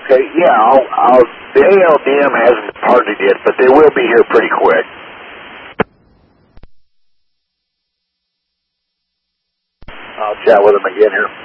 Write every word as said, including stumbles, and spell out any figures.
Okay, yeah, I'll, I'll, the A L D M hasn't departed yet, but they will be here pretty quick. I'll chat with them again here.